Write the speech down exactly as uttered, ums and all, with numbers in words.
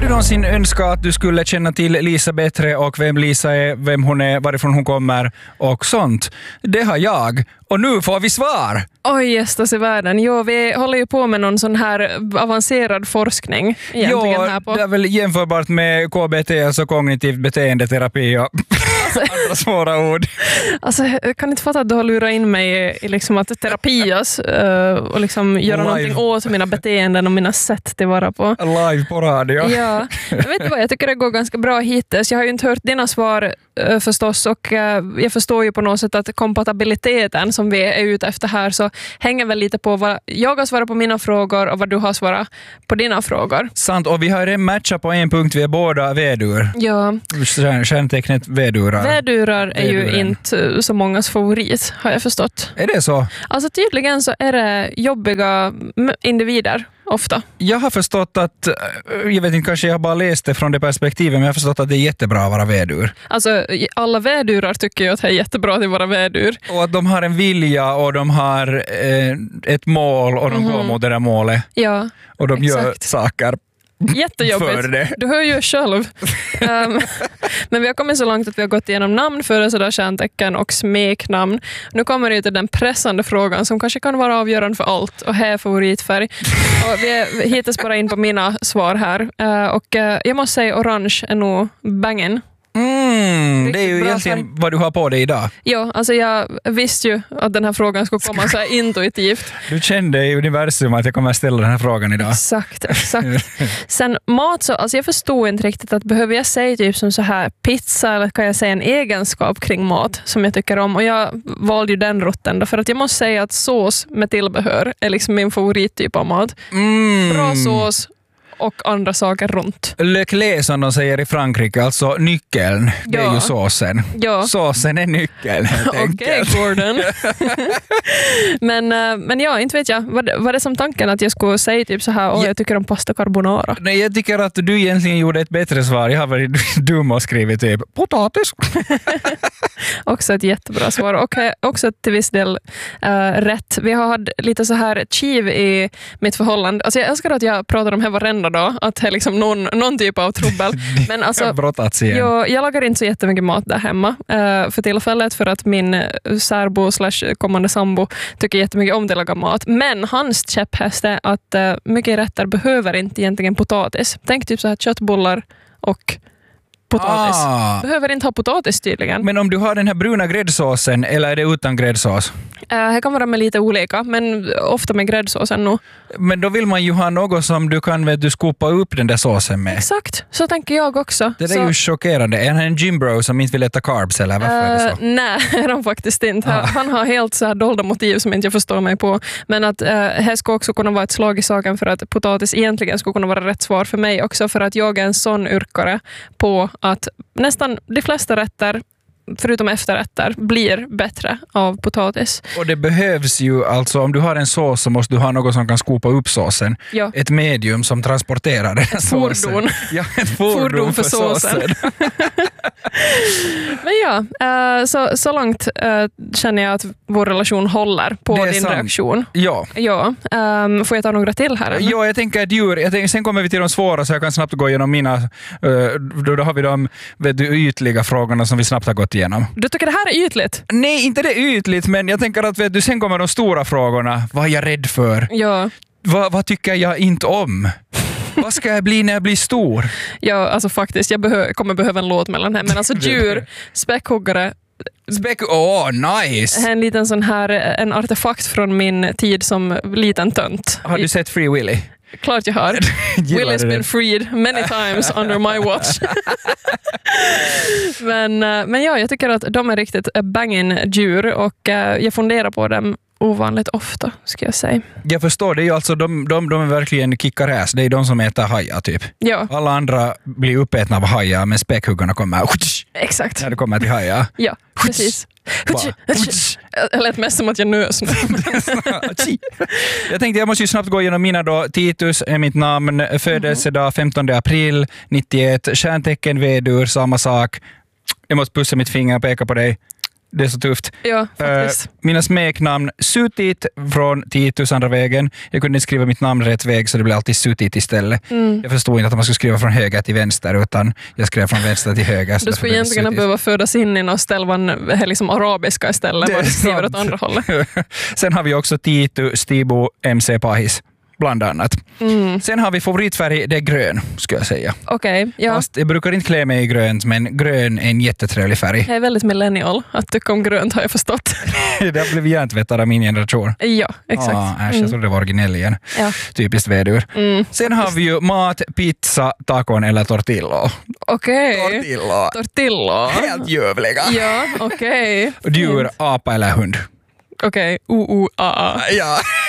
någonsin önskat att du skulle känna till Lisa bättre och vem Lisa är, vem hon är, varifrån hon kommer och sånt? Det har jag. Och nu får vi svar! Oj, gästas i världen. Jo, vi håller ju på med någon sån här avancerad forskning egentligen jo, här på. Det är väl jämförbart med K B T, alltså kognitiv beteendeterapi och andra svåra ord. Alltså, jag kan inte fatta att du har lurat in mig i liksom att terapias uh, och liksom göra Live. någonting åt mina beteenden och mina sätt till vara på. Live på radio. Ja, jag vet inte vad, jag tycker det går ganska bra hittills. Jag har ju inte hört dina svar uh, förstås och uh, jag förstår ju på något sätt att kompatibiliteten som vi är ute efter här så hänger väl lite på vad jag har svarat på mina frågor och vad du har svarat på dina frågor. Sant, och vi har en matcha på en punkt, vi är båda vädur. Ja. Kärntecknet vädurar. Vädurar är Väduren. ju inte så mångas favorit, har jag förstått. Är det så? Alltså tydligen så är det jobbiga individer ofta. Jag har förstått att, jag vet inte, kanske jag har bara läst det från det perspektivet, men jag har förstått att det är jättebra att vara vädur. Alltså alla vädurar tycker ju att det är jättebra att vara vädur. Och att de har en vilja och de har eh, ett mål och de mm-hmm. går mot det där målet. Ja, och de exakt. gör saker. Jättejobbigt. Du hör ju själv. um, men vi har kommit så långt att vi har gått igenom namn, födelsedag, stjärntecken och smeknamn. Nu kommer det till den pressande frågan som kanske kan vara avgörande för allt och här favoritfärg. Och vi är hittills bara in på mina svar här. Uh, och uh, jag måste säga orange är nog bangen. Mm, det är ju egentligen färg. Vad du har på dig idag. Ja, alltså jag visste ju att den här frågan skulle komma så här intuitivt. Du kände i universum att jag kommer att ställa den här frågan idag. Exakt, exakt. Sen mat så, alltså jag förstod inte riktigt att behöver jag säga typ som så här pizza eller kan jag säga en egenskap kring mat som jag tycker om, och jag valde ju den rutten då, för att jag måste säga att sås med tillbehör är liksom min favorittyp av mat. Mm. Bra sås och andra saker runt. Le clé som de säger i Frankrike, alltså nyckeln, det ja. är ju såsen. Ja. Såsen är nyckeln. Okej, okay, Gordon. men, men ja, inte vet jag. Var det, var det som tanken att jag skulle säga typ så här, åh, jag tycker om pasta carbonara? Nej, jag tycker att du egentligen gjorde ett bättre svar. Jag har varit dum och skrivit typ potatis. Också ett jättebra svar. Och också till viss del uh, rätt. Vi har haft lite så här chiv i mitt förhållande. Alltså jag älskar att jag pratar om här varenda dag, att det är liksom någon, någon typ av trubbel. Men alltså, jag, jag lagar inte så jättemycket mat där hemma uh, för tillfället, för att min särbo slash kommande sambo tycker jättemycket om att laga mat. Men hans käpphäst är att uh, mycket rätter behöver inte egentligen potatis. Tänk typ så här köttbullar och potatis. Ah. Behöver inte ha potatis tydligen. Men om du har den här bruna gräddsåsen, eller är det utan gräddsås? Uh, det kan vara med lite olika, men ofta med gräddsåsen nog. Men då vill man ju ha något som du kan, vet du, skopa upp den där såsen med. Exakt, så tänker jag också. Det är så... ju chockerande. Är han en gymbro som inte vill äta carbs, eller varför uh, är det så? Nej, är han faktiskt inte. Ah. Han har helt så här dolda motiv som inte jag förstår mig på. Men att uh, här ska också kunna vara ett slag i saken för att potatis egentligen skulle kunna vara rätt svar för mig också, för att jag är en sån yrkare på att nästan de flesta rätter, förutom efterrätter, blir bättre av potatis. Och det behövs ju, alltså om du har en sås så måste du ha något som kan skopa upp såsen. Ja. Ett medium som transporterar den ett såsen. Fordon. Ja, ett fordon, fordon för, för såsen. såsen. Men ja, uh, så, så långt uh, känner jag att vår relation håller på din sant. reaktion. Ja. ja. Um, får jag ta några till här? Eller? Ja, jag tänker att djur, jag tänker, sen kommer vi till de svåra så jag kan snabbt gå igenom mina, uh, då, då har vi de vet du, ytliga frågorna som vi snabbt har gått igenom. Du tycker det här är ytligt? Nej, inte det är ytligt, men jag tänker att vet du, sen kommer de stora frågorna. Vad är jag rädd för? Ja. Vad, vad tycker jag inte om? Vad ska jag bli när jag blir stor? Ja, alltså faktiskt, jag behö- kommer behöva en låt mellan här. Men alltså djur, späckhuggare. Späck, åh, oh, nice! En liten sån här, en artefakt från min tid som liten tönt. Har du sett Free Willy? Klart jag har. Will's been freed many times under my watch. men, men ja, jag tycker att de är riktigt bangin djur och jag funderar på dem ovanligt ofta, ska jag säga. Jag förstår, det är ju alltså de, de, de är verkligen kickaräs. Det är de som äter hajar typ. Ja. Alla andra blir uppätna av hajar, men späckhuggarna kommer exakt. När det kommer till hajar. Ja, precis. Jag lät mest som att jag nös nu. Jag tänkte jag måste ju snabbt gå igenom mina då. Titus är mitt namn, födelsedag femtonde april nittioett, stjärntecken vädur, samma sak. Jag måste pussa mitt finger och peka på dig. Det är så tufft. Ja, faktiskt. Uh, mina smeknamn, Sutit från tio tusen andra vägen. Jag kunde inte skriva mitt namn rätt väg så det blev alltid Sutit istället. Mm. Jag förstod inte att man skulle skriva från höger till vänster utan jag skrev från vänster till höger. Du skulle egentligen behöva födas in i någon ställvan liksom arabiska istället och skriver åt andra hållet. Sen har vi också Titu, Stibo, M C Pahis. Bland annat. Mm. Sen har vi favoritfärg, det är grön, skulle jag säga. Okej, okay, ja. Fast jag brukar inte klä mig i grönt, men grön är en jättetrevlig färg. Jag är väldigt millennial, att tycka om grönt har jag förstått. Det har blivit hjärntvättad av min generation. Ja, exakt. Ah, äsch, mm. Jag trodde det var originell igen. Ja. Typiskt vädur. Mm. Sen har vi ju mat, pizza, tacon eller tortillo. Okej. Okay. Tortillo. Tortillo. Helt ljuvliga. Ja, okej. Okay. Djur, apa eller hund. Okej, okay. U U A A. Ja.